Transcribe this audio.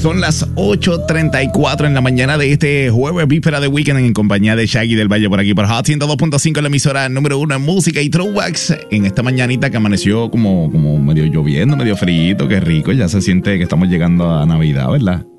Son las 8:34 en la mañana de este jueves, víspera de weekend, en compañía de Shaggy del Valle por aquí por Hot 102.5, la emisora número 1 en música y throwbacks. En esta mañanita que amaneció como medio lloviendo, medio frío, qué rico. Ya se siente que estamos llegando a Navidad, ¿verdad?